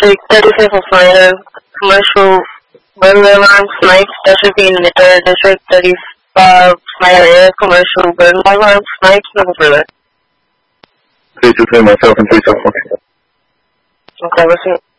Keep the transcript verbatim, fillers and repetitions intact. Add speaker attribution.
Speaker 1: District thirty-five for Florida, commercial burglar alarm snipes. That should be in the third District thirty-five Florida area, commercial burglar alarm snipes. Nothing further.
Speaker 2: three two three, myself and three seven four.
Speaker 1: Okay, let's see.